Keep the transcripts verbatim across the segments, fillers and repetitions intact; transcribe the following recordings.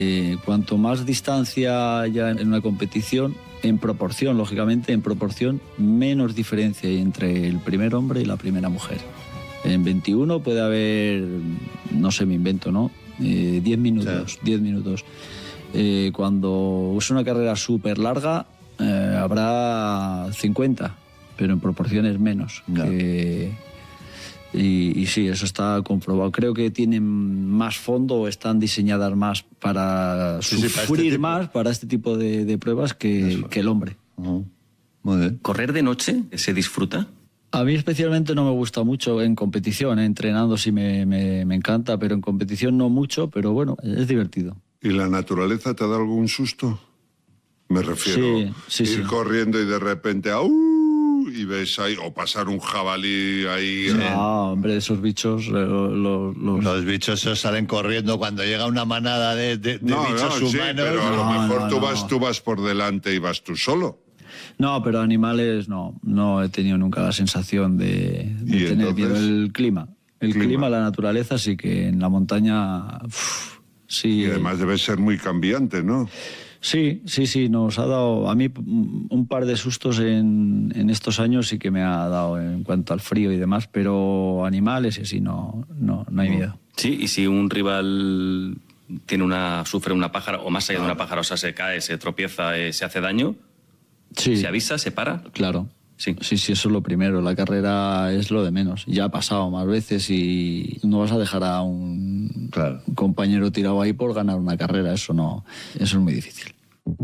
Eh, cuanto más distancia haya en una competición, en proporción, lógicamente, en proporción, menos diferencia hay entre el primer hombre y la primera mujer. En veintiuno puede haber, no sé, me invento, ¿no? Eh, diez minutos, diez minutos. Eh, cuando es una carrera súper larga, eh, habrá cincuenta, pero en proporciones menos. No. Que, y, y sí, eso está comprobado. Creo que tienen más fondo, están diseñadas más para Sí, sí, para sufrir este tipo. más para este tipo de, de pruebas que, que el hombre. Uh-huh. Muy bien. ¿Correr de noche se disfruta? A mí especialmente no me gusta mucho en competición, ¿eh? Entrenando sí me, me, me encanta, pero en competición no mucho, pero bueno, es divertido. ¿Y la naturaleza te da algún susto? Me refiero Sí, sí, ir sí. corriendo y de repente ¡au! Y ves ahí, o pasar un jabalí ahí. Ah, hombre, esos bichos, eh, lo- lo- los... Los bichos esos salen corriendo cuando llega una manada de, de- de No, bichos no, sí, humanos. pero a lo No, mejor no, tú, no. vas, tú vas por delante y vas tú solo. No, pero animales no, no he tenido nunca la sensación de, de ¿Y tener entonces? miedo. El clima, el Clima. clima, la naturaleza, sí que en la montaña, uf, sí. Y además debe ser muy cambiante, ¿no? Sí, sí, sí, nos ha dado, a mí un par de sustos en, en estos años sí que me ha dado en cuanto al frío y demás, pero animales y así no, no, no hay miedo. Sí, y si un rival tiene una, sufre una pájara, o más allá de una pájara, o sea, se cae, se tropieza, eh, se hace daño, Sí, se avisa, se para. claro. Sí. Sí, sí, eso es lo primero. La carrera es lo de menos. Ya ha pasado más veces y no vas a dejar a un Claro. compañero tirado ahí por ganar una carrera. Eso no, eso es muy difícil.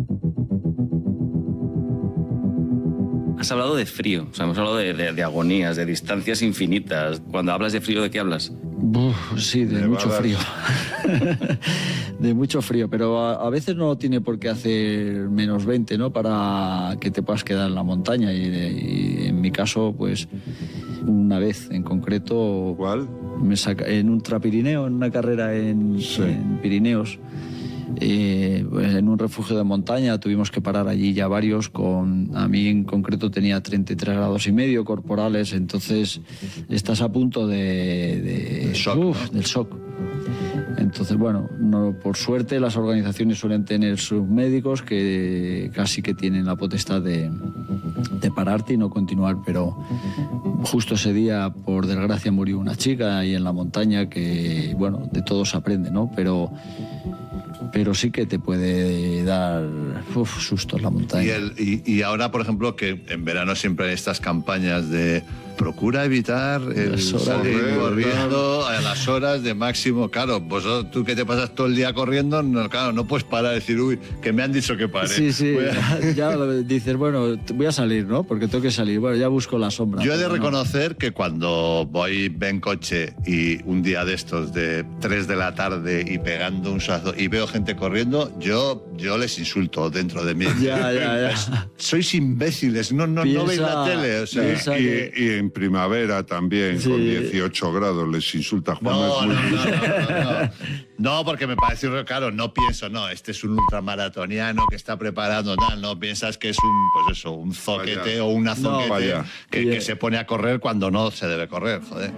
Has hablado de frío, o sea, hemos hablado de, de- de agonías, de distancias infinitas. Cuando hablas de frío, ¿de qué hablas? Uf, sí, de Nevadas. mucho frío. De mucho frío, pero a, a veces no tiene por qué hacer menos veinte, ¿no? Para que te puedas quedar en la montaña. Y, y en mi caso, pues, una vez en concreto, ¿Cuál? me saca, en un Trapirineo, en una carrera en, Sí. en Pirineos, eh, pues en un refugio de montaña, tuvimos que parar allí ya varios. Con, a mí en concreto tenía treinta y tres grados y medio corporales, entonces estás a punto de, de- Del shock, uf, ¿no? del shock. Entonces, bueno, no, por suerte las organizaciones suelen tener sus médicos que casi que tienen la potestad de, de pararte y no continuar, pero justo ese día, por desgracia, murió una chica ahí en la montaña que, bueno, de todo se aprende, ¿no? Pero, pero sí que te puede dar uf, sustos la montaña. Y, el, y, y ahora, por ejemplo, que en verano siempre hay estas campañas de procura evitar el Las horas salir de- corriendo a las horas de máximo. Claro, pues oh, tú que te pasas todo el día corriendo, no, claro, no puedes parar y decir, uy, que me han dicho que pare. Sí, sí, Voy a- ya lo dices, bueno, voy a salir, ¿no? Porque tengo que salir. Bueno, ya busco la sombra. Yo he de pero no. reconocer que cuando voy en coche y un día de estos de tres de la tarde y pegando un sazo y veo gente corriendo, yo, yo les insulto dentro de mí. Ya, ya, ya. Sois imbéciles, no, no, no veis la Piensa- tele. O sea, piensa- Y, que- y en primavera también, Sí. con dieciocho grados, les insulta Juan. No, es no, muy no, no, no, no. No, porque me parece, claro, no pienso, no, este es un ultramaratoniano que está preparando tal, no piensas que es un, pues eso, un zoquete Vaya. o una No, zoquete vaya. que, Oye. que se pone a correr cuando no se debe correr, joder.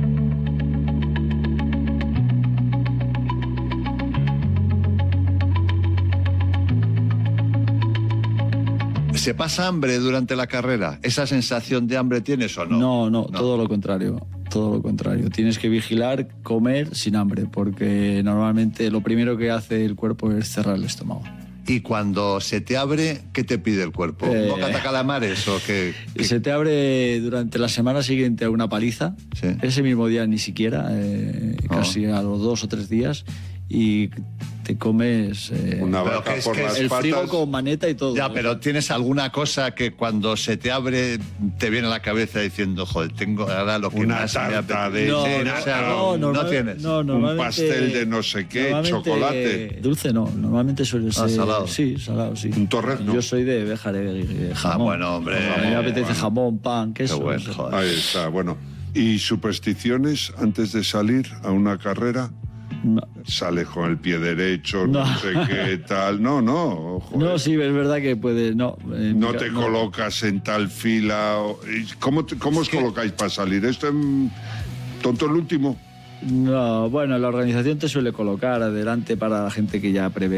¿Se pasa hambre durante la carrera? ¿Esa sensación de hambre tienes o no? No, no, todo lo contrario. Todo lo contrario. Tienes que vigilar, comer sin hambre, porque normalmente lo primero que hace el cuerpo es cerrar el estómago. Y cuando se te abre, ¿qué te pide el cuerpo? Eh. ¿Bocata calamares o qué? qué- Se te abre durante la semana siguiente una paliza, Sí. ese mismo día ni siquiera, eh, Ah. casi a los dos o tres días, y te comes eh, Una Pero vaca que es por que las el frigo patas. con maneta y todo. Ya, pero ¿tienes alguna cosa que cuando se te abre te viene a la cabeza diciendo, joder, tengo ahora lo que Una más me tarta apetece? de No, Sí, no, o sea, no, no, no normal- tienes. no, normalmente- pastel de no sé qué, normalmente, chocolate. Dulce no, normalmente suele Ah, ser... salado. Sí, salado, sí. Un torrezno. Yo soy de Béjar, eh, jamón. Ah, bueno, hombre. A mí me apetece Bueno. jamón, pan, queso. Qué bueno, eso. joder. Ahí está, bueno. ¿Y supersticiones antes de salir a una carrera? No. Sales con el pie derecho, no, No. sé qué tal. No, no. joder. No, sí, es verdad que puede... No, en No mi te ca- colocas en tal fila. o- y ¿Cómo, te- cómo os colocáis para salir? ¿Esto en tonto el último? No, bueno, la organización te suele colocar adelante para la gente que ya prevé